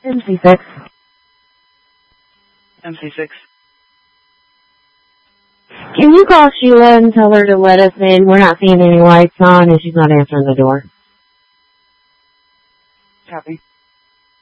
MC6. MC6. Can you call Sheila and tell her to let us in? We're not seeing any lights on and she's not answering the door. Copy.